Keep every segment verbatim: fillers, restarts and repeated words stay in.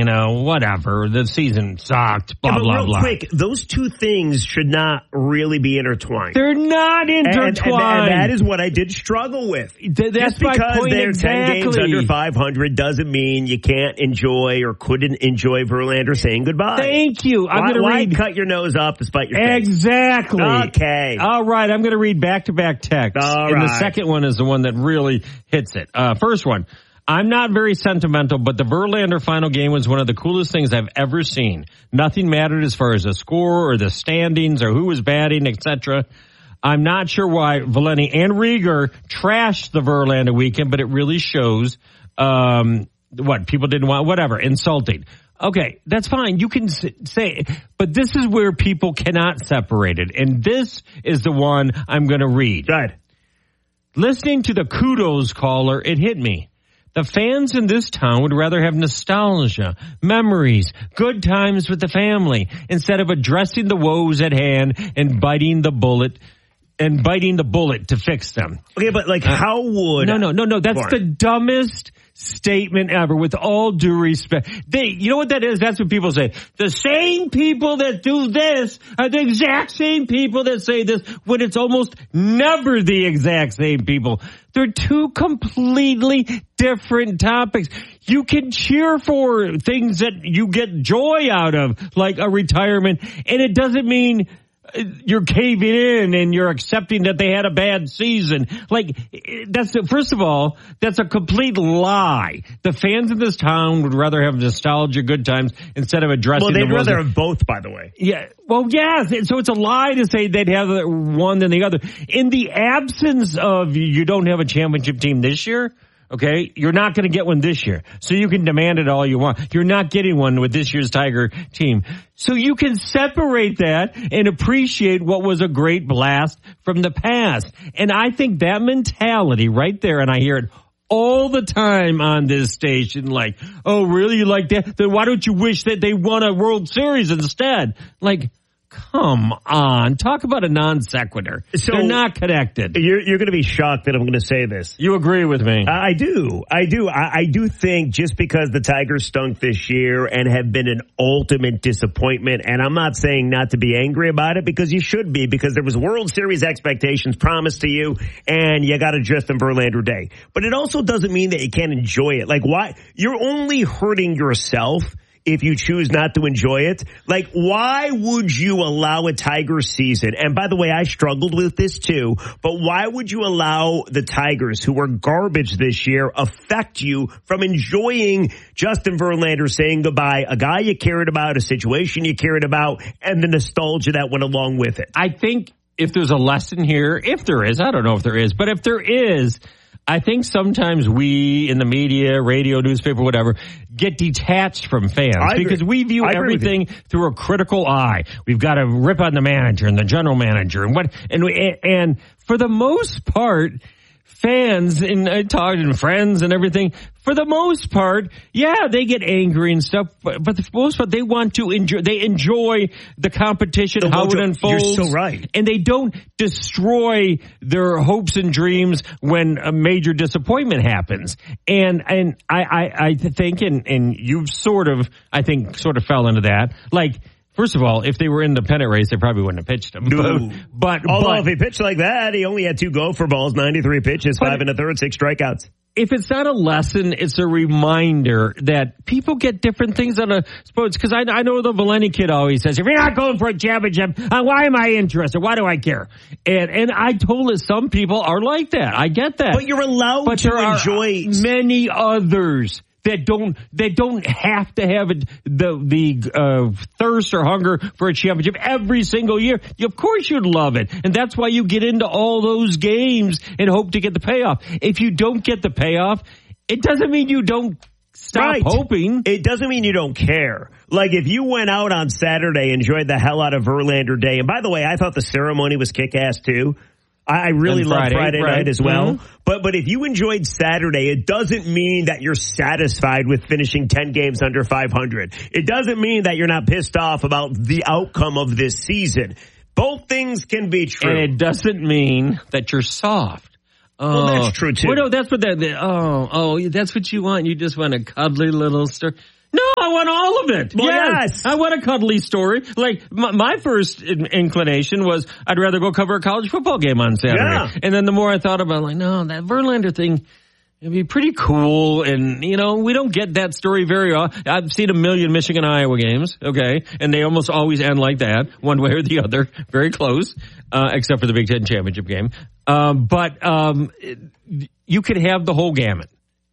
you know, whatever. The season sucked, blah, yeah, but blah, real blah. quick, those two things should not really be intertwined. They're not intertwined. And, and, and that is what I did struggle with. Th- that's Just because my point they're exactly. ten games under five hundred doesn't mean you can't enjoy or couldn't enjoy Verlander saying goodbye. Thank you. I'm why, going to why read. cut your nose off to spite your face? Exactly. Okay. All right. I'm going to read back-to-back texts. All and right. the second one is the one that really hits it. Uh, first one. I'm not very sentimental, but the Verlander final game was one of the coolest things I've ever seen. Nothing mattered as far as the score or the standings or who was batting, et cetera. I'm not sure why Valenti and Rieger trashed the Verlander weekend, but it really shows um, what people didn't want, whatever, insulting. Okay, that's fine. You can say, but this is where people cannot separate it. And this is the one I'm going to read. Go ahead. Listening to the kudos caller, it hit me. The fans in this town would rather have nostalgia, memories, good times with the family, instead of addressing the woes at hand and biting the bullet and biting the bullet to fix them. Okay, but like, uh, how would... No, no, no, no. That's the dumbest statement ever, with all due respect. They, you know what that is? That's what people say. The same people that do this are the exact same people that say this, when it's almost never the exact same people. They're two completely different topics. You can cheer for things that you get joy out of, like a retirement, and it doesn't mean you're caving in and you're accepting that they had a bad season. Like, that's, first of all, that's a complete lie. The fans of this town would rather have nostalgia, good times, instead of addressing. Well, they'd the rather have both, by the way. Yeah. Well, yes. So it's a lie to say they'd have one than the other. In the absence of you don't have a championship team this year, okay, you're not going to get one this year. So you can demand it all you want. You're not getting one with this year's Tiger team. So you can separate that and appreciate what was a great blast from the past. And I think that mentality right there, and I hear it all the time on this station, like, oh, really? You like that? Then why don't you wish that they won a World Series instead? Like, come on. Talk about a non sequitur. So they're not connected. You're, you're going to be shocked that I'm going to say this. You agree with me? I do. I do. I, I do think just because the Tigers stunk this year and have been an ultimate disappointment, and I'm not saying not to be angry about it, because you should be, because there was World Series expectations promised to you and you got a Justin Verlander day. But it also doesn't mean that you can't enjoy it. Like, why? You're only hurting yourself if you choose not to enjoy it. Like, why would you allow a Tigers season? And by the way, I struggled with this too, but why would you allow the Tigers, who were garbage this year, affect you from enjoying Justin Verlander saying goodbye, a guy you cared about, a situation you cared about, and the nostalgia that went along with it? I think if there's a lesson here, if there is, I don't know if there is, but if there is, I think sometimes we in the media, radio, newspaper, whatever, get detached from fans because we view everything through a critical eye. We've got to rip on the manager and the general manager and what, and we, and for the most part, fans and uh, talking friends and everything, for the most part, yeah, they get angry and stuff, but, but for the most part, they want to enjoy, they enjoy the competition, the how it unfolds. You're so right. And they don't destroy their hopes and dreams when a major disappointment happens. And, and I, I, I think, and, and you've sort of, I think, sort of fell into that. Like, first of all, if they were in the pennant race, they probably wouldn't have pitched him. No. But, but, although but, if he pitched like that, he only had two go for balls, ninety-three pitches, five and a third, six strikeouts. If it's not a lesson, it's a reminder that people get different things on a sports. Because I, I know the Valenti kid always says, if you're not going for a championship, uh, why am I interested? Why do I care? And and I told it, some people are like that. I get that. But you're allowed but to there enjoy are many others that don't that don't have to have it, the the uh, thirst or hunger for a championship every single year. Of course you'd love it. And that's why you get into all those games and hope to get the payoff. If you don't get the payoff, it doesn't mean you don't stop right. hoping. It doesn't mean you don't care. Like, if you went out on Saturday, enjoyed the hell out of Verlander Day, and by the way, I thought the ceremony was kick-ass too. I really love Friday, Friday right. night as well. Mm-hmm. But but if you enjoyed Saturday, it doesn't mean that you're satisfied with finishing ten games under five hundred. It doesn't mean that you're not pissed off about the outcome of this season. Both things can be true. And it doesn't mean that you're soft. Oh, well, that's true too. Well, no, that's what that. Oh, oh, that's what you want. You just want a cuddly little stir. No, I want all of it. Well, yes. yes. I want a cuddly story. Like, my, my first in, inclination was I'd rather go cover a college football game on Saturday. Yeah. And then the more I thought about it, like, no, that Verlander thing, it'd be pretty cool. And, you know, we don't get that story very often. I've seen a million Michigan-Iowa games, okay? And they almost always end like that, one way or the other, very close, uh, except for the Big Ten championship game. Um, but um, you could have the whole gamut.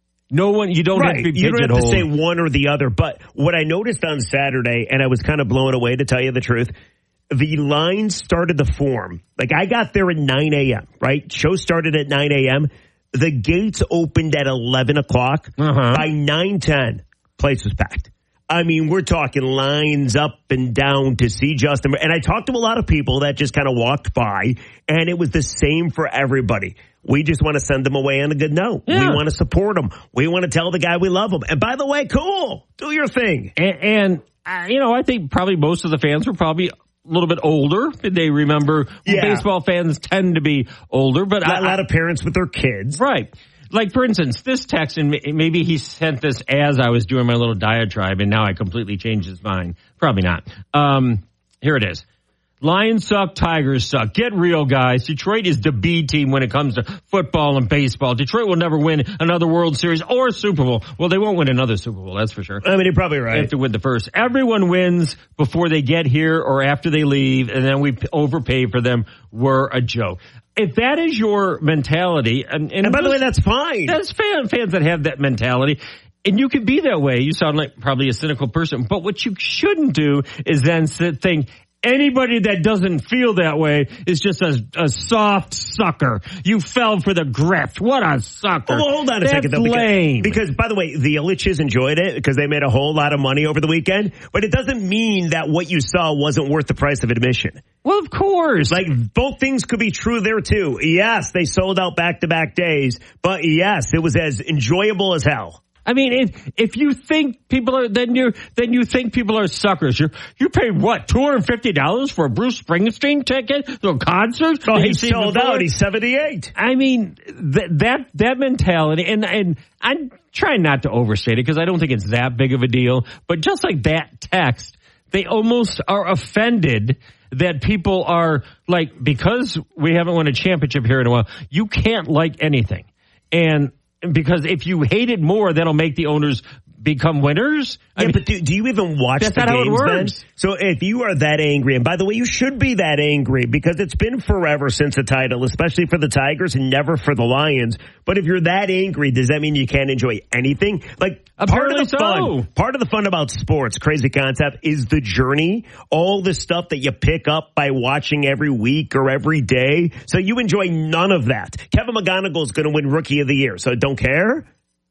No one, you don't right. have to be You don't have to say pigeonholed. one or the other. But what I noticed on Saturday, and I was kind of blown away to tell you the truth, the line started to form. Like, I got there at nine a.m., right? Show started at nine a.m. The gates opened at eleven o'clock. Uh-huh. By nine ten, place was packed. I mean, we're talking lines up and down to see Justin. And I talked to a lot of people that just kind of walked by, and it was the same for everybody. We just want to send them away on a good note. Yeah. We want to support them. We want to tell the guy we love him. And by the way, cool, do your thing. And, and uh, you know, I think probably most of the fans were probably a little bit older. They remember Yeah. baseball fans tend to be older, but A I, lot of parents with their kids. right. Like, for instance, this text, and maybe he sent this as I was doing my little diatribe, and now I completely changed his mind. Probably not. Um, here it is. Lions suck, Tigers suck. Get real, guys. Detroit is the B team when it comes to football and baseball. Detroit will never win another World Series or Super Bowl. Well, they won't win another Super Bowl, that's for sure. I mean, you're probably They right. have to win the first. Everyone wins before they get here or after they leave, and then we p- overpay for them. We're a joke. If that is your mentality, and, and, And by the way, that's fine. that's fan, fans that have that mentality. And you can be that way. You sound like probably a cynical person. But what you shouldn't do is then sit, think anybody that doesn't feel that way is just a, a soft sucker. You fell for the grift. What a sucker. Well, hold on a That's second, though. Because, lame. because, by the way, the Ilitches enjoyed it because they made a whole lot of money over the weekend. But it doesn't mean that what you saw wasn't worth the price of admission. Well, of course. Like, both things could be true there, too. Yes, they sold out back-to-back days. But, yes, it was as enjoyable as hell. I mean, if, if you think people are, then you then you think people are suckers. You you paid what, two hundred fifty dollars for a Bruce Springsteen ticket, the concert? Oh, he You've seen sold before? out. He's seventy-eight. I mean, th- that that mentality, and and I'm trying not to overstate it because I don't think it's that big of a deal. But just like that text, they almost are offended that people are like, because we haven't won a championship here in a while, you can't like anything, and. Because if you hate it more, that'll make the owners become winners. I Yeah, mean, but do, do you even watch that's the not how it games then? works. So if you are that angry, and by the way, you should be that angry because it's been forever since the title, especially for the Tigers and never for the Lions. But if you're that angry, does that mean you can't enjoy anything? Like, part of the Apparently fun, so. part of the fun about sports, crazy concept, is the journey, all the stuff that you pick up by watching every week or every day. So you enjoy none of that. Kevin McGonigal is going to win Rookie of the Year, so don't care.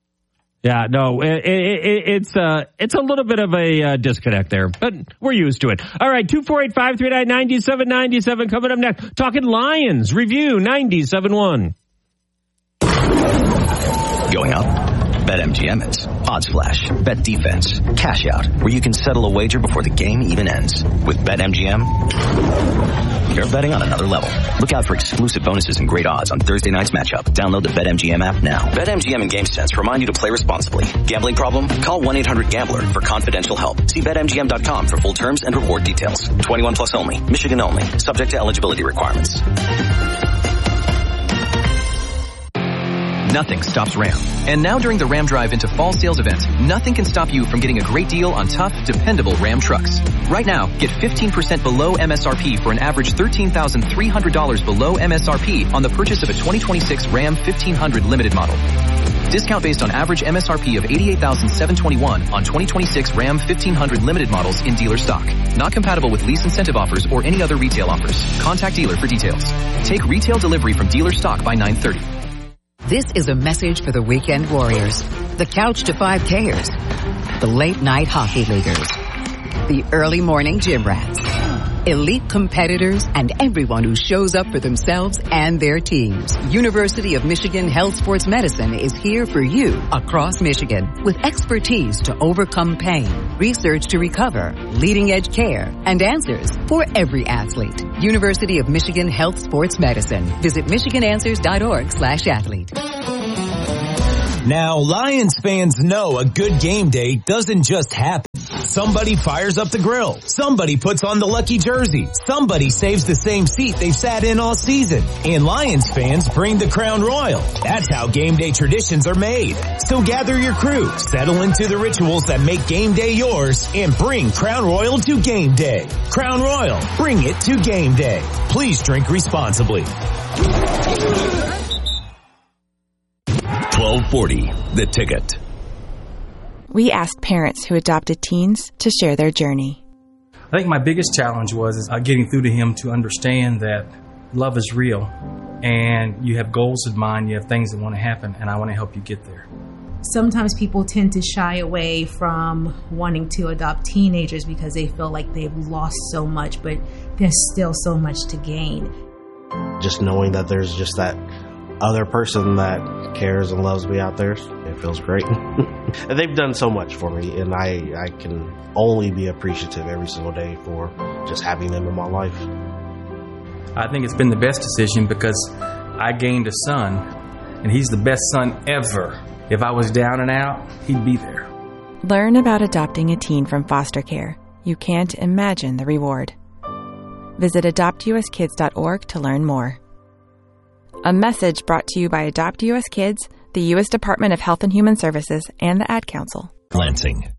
yeah, no, it, it, it, it's uh, it's a little bit of a uh, disconnect there, but we're used to it. All right, two four eight, five three nine, nine seven nine seven coming up next. Talking Lions review ninety-seven one. Going up? BetMGM is. Odds Flash, Bet Defense, Cash Out, where you can settle a wager before the game even ends. With BetMGM, you're betting on another level. Look out for exclusive bonuses and great odds on Thursday night's matchup. Download the BetMGM app now. BetMGM and GameSense remind you to play responsibly. Gambling problem? Call one eight hundred gambler for confidential help. See Bet M G M dot com for full terms and reward details. twenty-one plus only. Michigan only. Subject to eligibility requirements. Nothing stops Ram. And now during the Ram Drive into Fall Sales event, nothing can stop you from getting a great deal on tough, dependable Ram trucks. Right now, get fifteen percent below M S R P for an average thirteen thousand three hundred dollars below M S R P on the purchase of a twenty twenty-six Ram fifteen hundred Limited model. Discount based on average M S R P of eighty-eight thousand seven hundred twenty-one dollars on twenty twenty-six Ram fifteen hundred Limited models in dealer stock. Not compatible with lease incentive offers or any other retail offers. Contact dealer for details. Take retail delivery from dealer stock by nine thirty. This is a message for the weekend warriors, the couch to five Kers, the late night hockey leaguers, the early morning gym rats, elite competitors, and everyone who shows up for themselves and their teams. University of Michigan Health Sports Medicine is here for you across Michigan with expertise to overcome pain, research to recover, leading edge care, and answers for every athlete. University of Michigan Health Sports Medicine. Visit michigan answers dot org slash athlete. Now, Lions fans know a good game day doesn't just happen. Somebody fires up the grill. Somebody puts on the lucky jersey. Somebody saves the same seat they've sat in all season. And Lions fans bring the Crown Royal. That's how game day traditions are made. So gather your crew, settle into the rituals that make game day yours, and bring Crown Royal to game day. Crown Royal, bring it to game day. Please drink responsibly. twelve forty, The Ticket. We asked parents who adopted teens to share their journey. I think my biggest challenge was is, uh, getting through to him to understand that love is real and you have goals in mind, you have things that want to happen, and I want to help you get there. Sometimes people tend to shy away from wanting to adopt teenagers because they feel like they've lost so much, but there's still so much to gain. Just knowing that there's just that other person that cares and loves me out there, it feels great. And they've done so much for me, and I, I can only be appreciative every single day for just having them in my life. I think it's been the best decision because I gained a son, and he's the best son ever. If I was down and out, he'd be there. Learn about adopting a teen from foster care. You can't imagine the reward. Visit adopt u s kids dot org to learn more. A message brought to you by Adopt U S Kids, the U S Department of Health and Human Services, and the Ad Council. Lansing.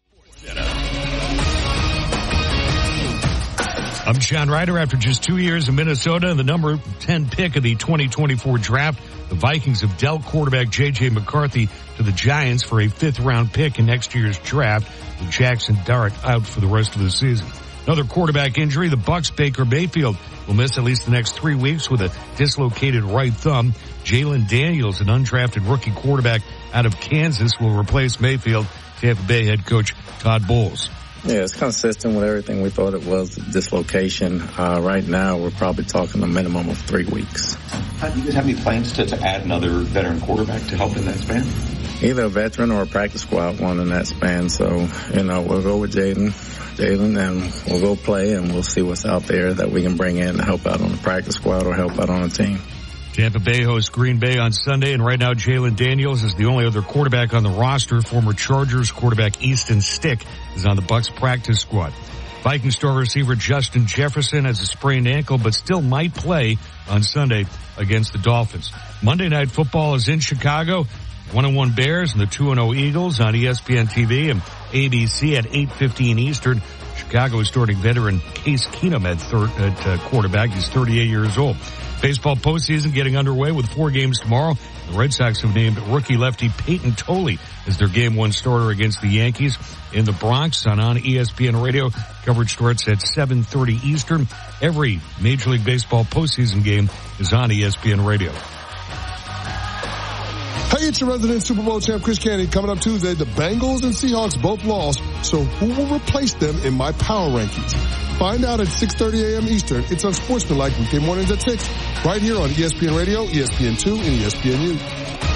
I'm John Ryder. After just two years in Minnesota and the number ten pick of the twenty twenty-four draft, the Vikings have dealt quarterback J J. McCarthy to the Giants for a fifth-round pick in next year's draft, with Jackson Dart out for the rest of the season. Another quarterback injury, the Bucs' Baker Mayfield will miss at least the next three weeks with a dislocated right thumb. Jalen Daniels, an undrafted rookie quarterback out of Kansas, will replace Mayfield. Tampa Bay head coach Todd Bowles. Yeah, it's consistent with everything we thought it was, dislocation. Uh, right now, we're probably talking a minimum of three weeks. Uh, do you guys have any plans to, to add another veteran quarterback to help in that span? Either a veteran or a practice squad one in that span. So, you know, we'll go with Jaden, Jalen, and we'll go play, and we'll see what's out there that we can bring in to help out on the practice squad or help out on the team. Tampa Bay hosts Green Bay on Sunday, and right now Jalen Daniels is the only other quarterback on the roster. Former Chargers quarterback Easton Stick is on the Bucs practice squad. Viking star receiver Justin Jefferson has a sprained ankle, but still might play on Sunday against the Dolphins. Monday Night Football is in Chicago. one and one Bears and the two and oh Eagles on E S P N T V and A B C at eight fifteen Eastern. Chicago is starting veteran Case Keenum at, third, at uh, quarterback. He's thirty-eight years old. Baseball postseason getting underway with four games tomorrow. The Red Sox have named rookie lefty Peyton Tolley as their game one starter against the Yankees in the Bronx. On, on E S P N Radio, coverage starts at seven thirty Eastern. Every Major League Baseball postseason game is on E S P N Radio. Hey, it's your resident Super Bowl champ, Chris Candy. Coming up Tuesday, the Bengals and Seahawks both lost, so who will replace them in my power rankings? Find out at six thirty a.m. Eastern. It's Unsportsmanlike weekday mornings at six, right here on E S P N Radio, E S P N two, and E S P N U.